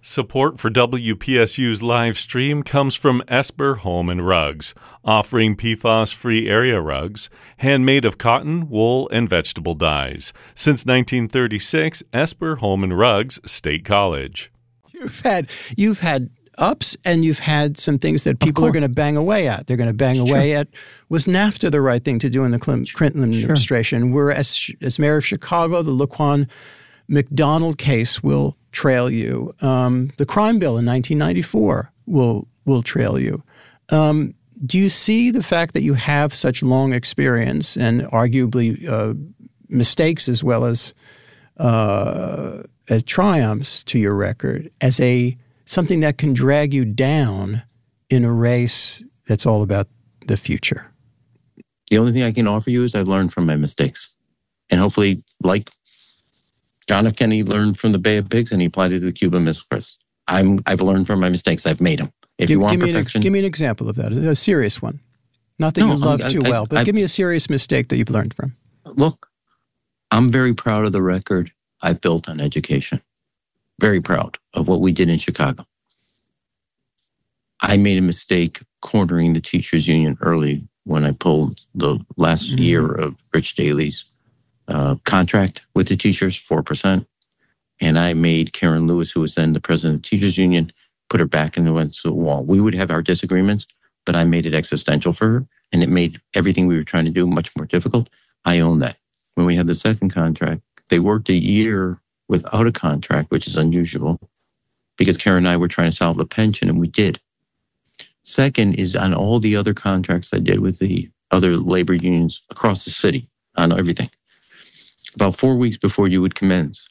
Support for WPSU's live stream comes from Esper Home and Rugs, offering PFAS-free area rugs, handmade of cotton, wool, and vegetable dyes. Since 1936, Esper Home and Rugs, State College. You've had ups and you've had some things that people are going to bang away at. They're going to bang away at, was NAFTA the right thing to do in the Clinton administration? Where as mayor of Chicago, the Laquan McDonald case will trail you. The crime bill in 1994 will trail you. Do you see the fact that you have such long experience and arguably mistakes as well as triumphs to your record as something that can drag you down in a race that's all about the future? The only thing I can offer you is I've learned from my mistakes. And hopefully, like John F. Kennedy learned from the Bay of Pigs and he applied it to the Cuban Missile Crisis. I've learned from my mistakes. I've made them. If you want perfection, give me an example of that, a serious one. Not that you love too well, but give me a serious mistake that you've learned from. Look, I'm very proud of the record I built on education. Very proud of what we did in Chicago. I made a mistake cornering the teachers union early when I pulled the last year of Rich Daley's contract with the teachers, 4%. And I made Karen Lewis, who was then the president of the teachers union, put her back into the wall. We would have our disagreements, but I made it existential for her. And it made everything we were trying to do much more difficult. I own that. When we had the second contract, they worked a year without a contract, which is unusual, because Karen and I were trying to solve the pension, and we did. Second is on all the other contracts I did with the other labor unions across the city on everything. About 4 weeks before you would commence,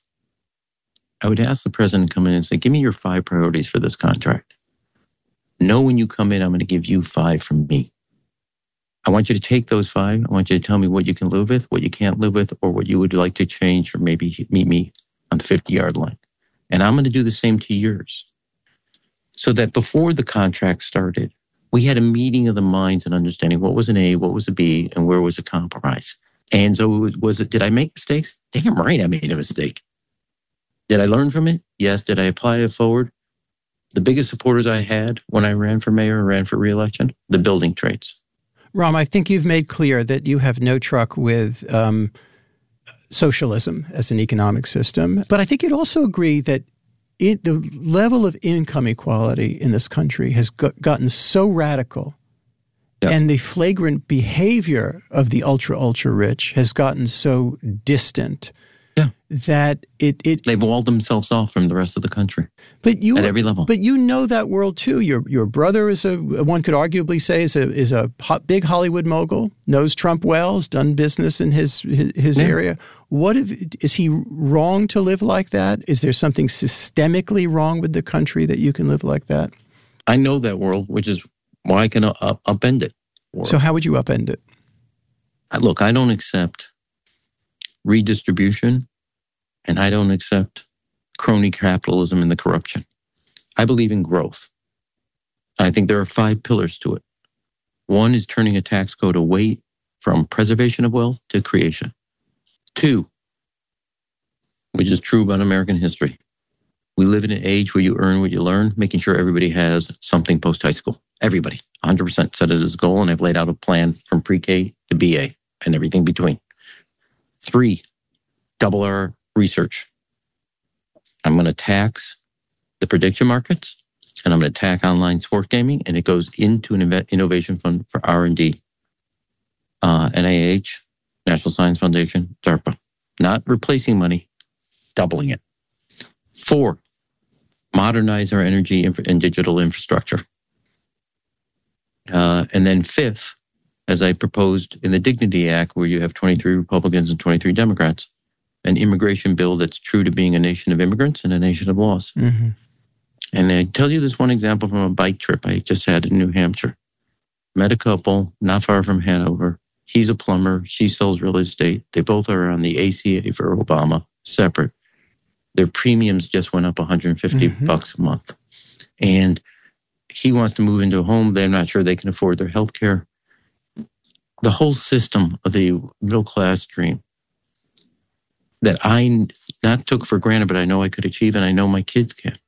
I would ask the president to come in and say, give me your 5 priorities for this contract. Know when you come in, I'm going to give you 5 from me. I want you to take those 5. I want you to tell me what you can live with, what you can't live with, or what you would like to change, or maybe meet me on the 50-yard line. And I'm going to do the same to yours. So that before the contract started, we had a meeting of the minds and understanding what was an A, what was a B, and where was a compromise. And so did I make mistakes? Damn right I made a mistake. Did I learn from it? Yes. Did I apply it forward? The biggest supporters I had when I ran for mayor and ran for re-election, the building trades. Ram, I think you've made clear that you have no truck with socialism as an economic system. But I think you'd also agree that the level of income equality in this country has gotten so radical. Yes. And the flagrant behavior of the ultra rich has gotten so distant that they've walled themselves off from the rest of the country. At every level. But you know that world too. Your brother is one could arguably say is a big Hollywood mogul, knows Trump well, has done business in his area. Is he wrong to live like that? Is there something systemically wrong with the country that you can live like that? I know that world, which is why I can upend it. So how would you upend it? Look, I don't accept redistribution, and I don't accept crony capitalism and the corruption. I believe in growth. I think there are 5 pillars to it. One is turning a tax code away from preservation of wealth to creation. 2, which is true about American history. We live in an age where you earn what you learn, making sure everybody has something post-high school. Everybody, 100% set it as a goal, and I've laid out a plan from pre-K to BA and everything between. 3, double our research. I'm going to tax the prediction markets, and I'm going to tax online sport gaming, and it goes into an innovation fund for R&D. NIH, National Science Foundation, DARPA. Not replacing money, doubling it. 4, modernize our energy and digital infrastructure. And then 5th, as I proposed in the Dignity Act, where you have 23 Republicans and 23 Democrats, an immigration bill that's true to being a nation of immigrants and a nation of laws. Mm-hmm. And I tell you this one example from a bike trip I just had in New Hampshire. Met a couple not far from Hanover. He's a plumber. She sells real estate. They both are on the ACA for Obama, separate. Their premiums just went up $150 bucks a month. And he wants to move into a home. They're not sure they can afford their health care. The whole system of the middle class dream that I not took for granted, but I know I could achieve, and I know my kids can.